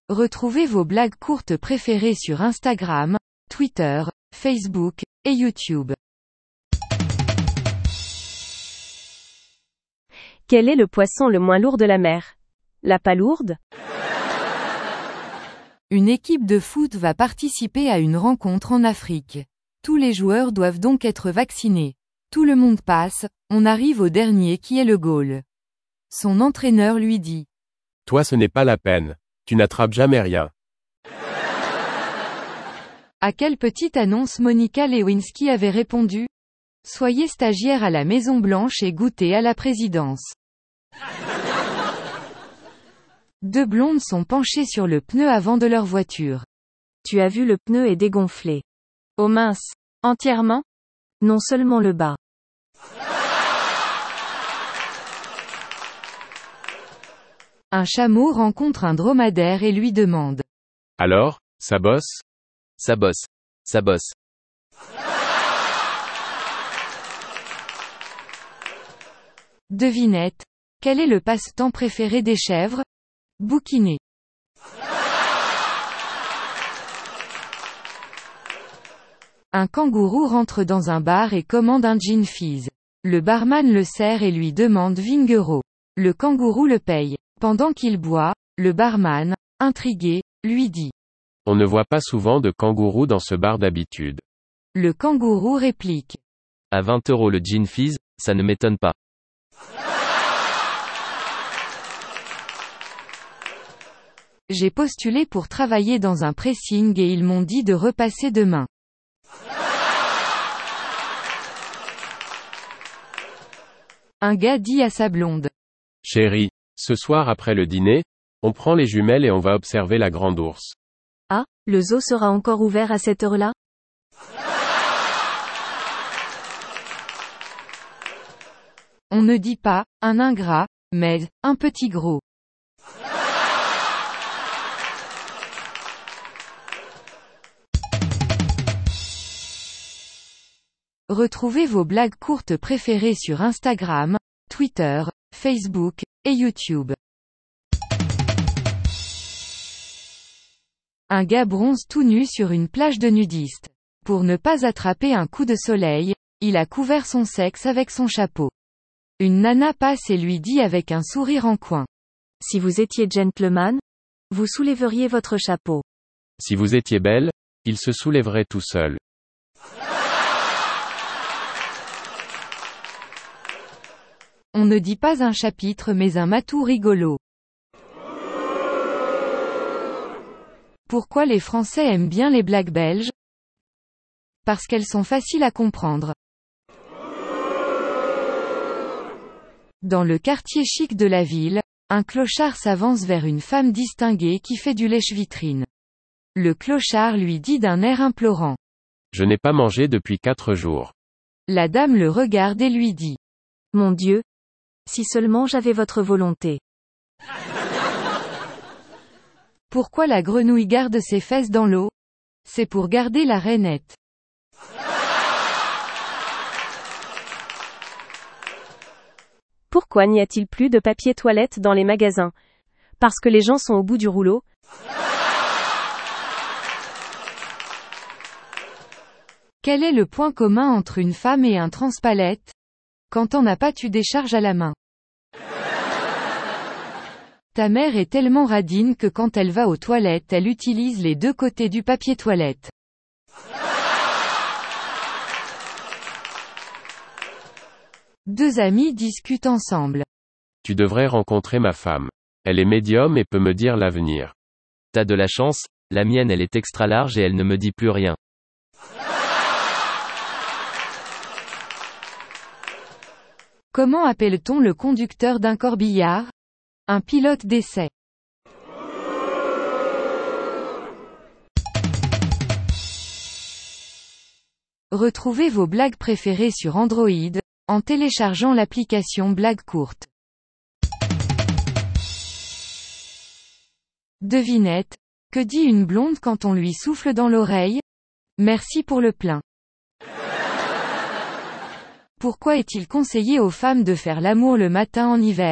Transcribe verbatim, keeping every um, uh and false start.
Retrouvez vos blagues courtes préférées sur Instagram, Twitter, Facebook, et YouTube. Quel est le poisson le moins lourd de la mer? La palourde? Une équipe de foot va participer à une rencontre en Afrique. Tous les joueurs doivent donc être vaccinés. Tout le monde passe, on arrive au dernier qui est le goal. Son entraîneur lui dit: Toi ce n'est pas la peine. Tu n'attrapes jamais rien. À quelle petite annonce Monica Lewinsky avait répondu: Soyez stagiaire à la Maison Blanche et goûtez à la présidence. Deux blondes sont penchées sur le pneu avant de leur voiture. Tu as vu, le pneu est dégonflé. Oh mince. Entièrement? Non, seulement le bas. Un chameau rencontre un dromadaire et lui demande: Alors, ça bosse? Ça bosse. Ça bosse. Devinette. Quel est le passe-temps préféré des chèvres? Bouquiner. Un kangourou rentre dans un bar et commande un gin fizz. Le barman le sert et lui demande vingt euros. Le kangourou le paye. Pendant qu'il boit, le barman, intrigué, lui dit: On ne voit pas souvent de kangourous dans ce bar d'habitude. Le kangourou réplique: À vingt euros le gin fizz, ça ne m'étonne pas. J'ai postulé pour travailler dans un pressing et ils m'ont dit de repasser demain. Un gars dit à sa blonde: Chérie, ce soir après le dîner, on prend les jumelles et on va observer la grande ours. Ah, le zoo sera encore ouvert à cette heure-là? On ne dit pas un ingrat, mais un petit gros. Retrouvez vos blagues courtes préférées sur Instagram, Twitter, Facebook, et YouTube. Un gars bronze tout nu sur une plage de nudistes. Pour ne pas attraper un coup de soleil, il a couvert son sexe avec son chapeau. Une nana passe et lui dit avec un sourire en coin: Si vous étiez gentleman, vous soulèveriez votre chapeau. Si vous étiez belle, il se soulèverait tout seul. On ne dit pas un chapitre mais un matou rigolo. Pourquoi les Français aiment bien les blagues belges? Parce qu'elles sont faciles à comprendre. Dans le quartier chic de la ville, un clochard s'avance vers une femme distinguée qui fait du lèche-vitrine. Le clochard lui dit d'un air implorant: Je n'ai pas mangé depuis quatre jours. La dame le regarde et lui dit: Mon Dieu! Si seulement j'avais votre volonté. Pourquoi la grenouille garde ses fesses dans l'eau? C'est pour garder la rainette. Pourquoi n'y a-t-il plus de papier toilette dans les magasins? Parce que les gens sont au bout du rouleau? Quel est le point commun entre une femme et un transpalette? Quand on n'a pas, tu décharges à la main. Ta mère est tellement radine que quand elle va aux toilettes, elle utilise les deux côtés du papier toilette. Deux amis discutent ensemble. Tu devrais rencontrer ma femme. Elle est médium et peut me dire l'avenir. T'as de la chance, la mienne elle est extra large et elle ne me dit plus rien. Comment appelle-t-on le conducteur d'un corbillard? Un pilote d'essai. Retrouvez vos blagues préférées sur Android, en téléchargeant l'application Blagues courtes. Devinette. Que dit une blonde quand on lui souffle dans l'oreille? Merci pour le plein. Pourquoi est-il conseillé aux femmes de faire l'amour le matin en hiver?